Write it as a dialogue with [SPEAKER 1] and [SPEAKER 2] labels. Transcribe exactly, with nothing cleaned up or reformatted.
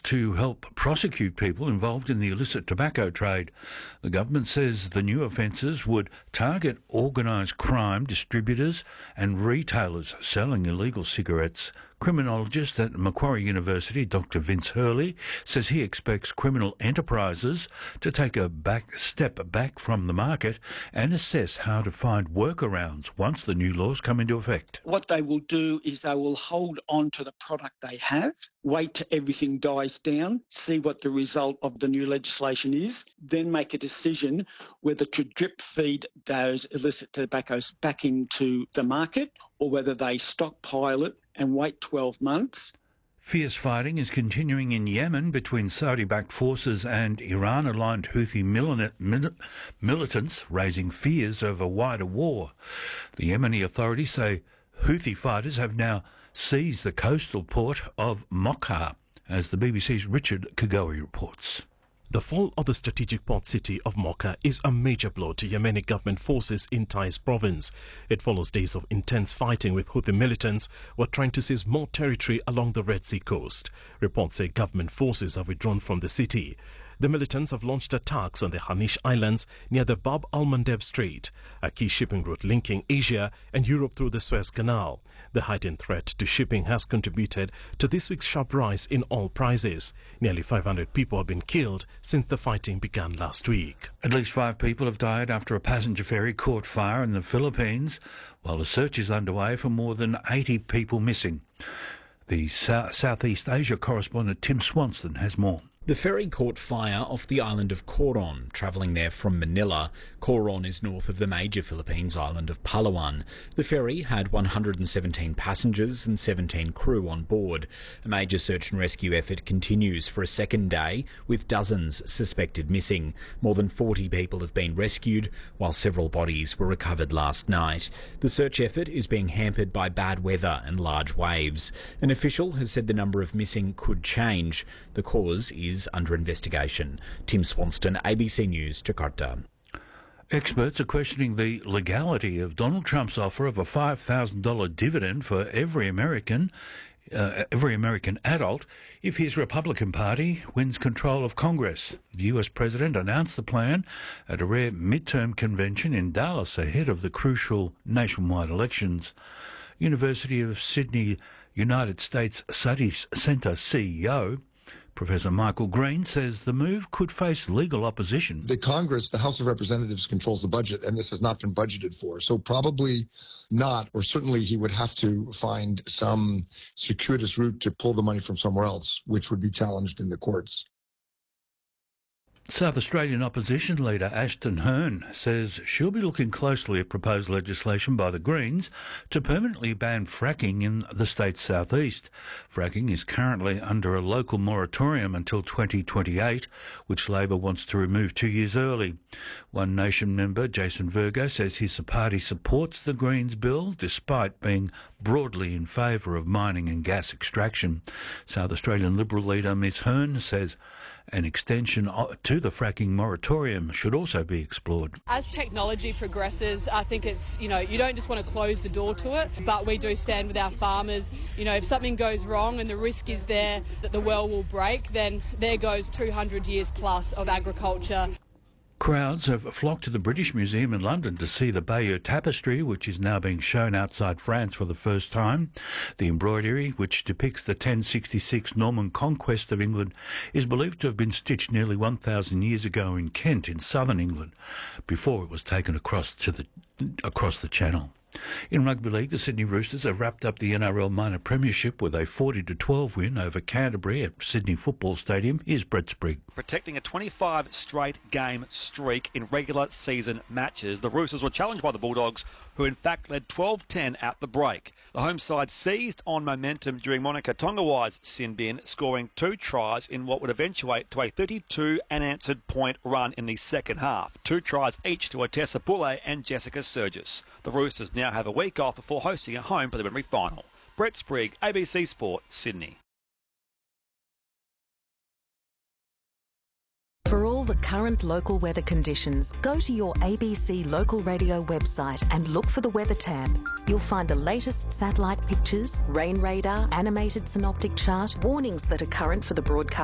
[SPEAKER 1] to help prosecute people involved in the illicit tobacco trade. The government says the new offences would target organised crime distributors and retailers selling illegal cigarettes. Criminologist at Macquarie University, Doctor Vince Hurley, says he expects criminal enterprises to take a back step back from the market and assess how to find workarounds once the new laws come into effect.
[SPEAKER 2] What they will do is they will hold on to the product they have, wait till everything dies down, see what the result of the new legislation is, then make a decision whether to drip feed those illicit tobaccos back into the market or whether they stockpile it and wait twelve months.
[SPEAKER 1] Fierce fighting is continuing in Yemen between Saudi-backed forces and Iran-aligned Houthi militants, raising fears over wider war. The Yemeni authorities say Houthi fighters have now seized the coastal port of Mocha, as the B B C's Richard Kagoi reports.
[SPEAKER 3] The fall of the strategic port city of Mocha is a major blow to Yemeni government forces in Taiz province. It follows days of intense fighting with Houthi militants who are trying to seize more territory along the Red Sea coast. Reports say government forces have withdrawn from the city. The militants have launched attacks on the Hanish Islands near the Bab al-Mandeb Strait, a key shipping route linking Asia and Europe through the Suez Canal. The heightened threat to shipping has contributed to this week's sharp rise in oil prices. Nearly five hundred people have been killed since the fighting began last week.
[SPEAKER 1] At least five people have died after a passenger ferry caught fire in the Philippines, while a search is underway for more than eighty people missing. The South- Southeast Asia correspondent Tim Swanston has more.
[SPEAKER 4] The ferry caught fire off the island of Coron, travelling there from Manila. Coron is north of the major Philippines island of Palawan. The ferry had one hundred seventeen passengers and seventeen crew on board. A major search and rescue effort continues for a second day, with dozens suspected missing. More than forty people have been rescued, while several bodies were recovered last night. The search effort is being hampered by bad weather and large waves. An official has said the number of missing could change. The cause is under investigation. Tim Swanston, A B C News, Jakarta.
[SPEAKER 1] Experts are questioning the legality of Donald Trump's offer of a five thousand dollars dividend for every American, uh, every American adult if his Republican Party wins control of Congress. The U S President announced the plan at a rare midterm convention in Dallas ahead of the crucial nationwide elections. University of Sydney United States Studies Centre C E O Professor Michael Green says the move could face legal opposition.
[SPEAKER 5] The Congress, the House of Representatives, controls the budget, and this has not been budgeted for. So probably not, or certainly he would have to find some circuitous route to pull the money from somewhere else, which would be challenged in the courts.
[SPEAKER 1] South Australian opposition leader Ashton Hearn says she'll be looking closely at proposed legislation by the Greens to permanently ban fracking in the state's southeast. Fracking is currently under a local moratorium until twenty twenty-eight, which Labor wants to remove two years early. One Nation member, Jason Virgo, says his party supports the Greens bill despite being broadly in favour of mining and gas extraction. South Australian Liberal leader Ms Hearn says an extension to the fracking moratorium should also be explored.
[SPEAKER 6] As technology progresses, I think it's, you know, you don't just want to close the door to it, but we do stand with our farmers. You know, if something goes wrong and the risk is there that the well will break, then there goes two hundred years plus of agriculture.
[SPEAKER 1] Crowds have flocked to the British Museum in London to see the Bayeux Tapestry, which is now being shown outside France for the first time. The embroidery, which depicts the ten sixty-six Norman conquest of England, is believed to have been stitched nearly one thousand years ago in Kent, in southern England, before it was taken across to the across the Channel. In rugby league, the Sydney Roosters have wrapped up the N R L minor premiership with a forty to twelve win over Canterbury at Sydney Football Stadium. Here's Brett Sprigg.
[SPEAKER 7] Protecting a twenty-five straight game streak in regular season matches, the Roosters were challenged by the Bulldogs, who in fact led twelve ten at the break. The home side seized on momentum during Monica Tongawai's sin bin, scoring two tries in what would eventuate to a thirty-two unanswered point run in the second half. Two tries each to Otessa Poulet and Jessica Sturgis. The Roosters now have a week off before hosting a home preliminary final. Brett Sprigg, A B C Sport, Sydney.
[SPEAKER 8] For all the current local weather conditions, go to your A B C local radio website and look for the weather tab. You'll find the latest satellite pictures, rain radar, animated synoptic chart, warnings that are current for the broadcast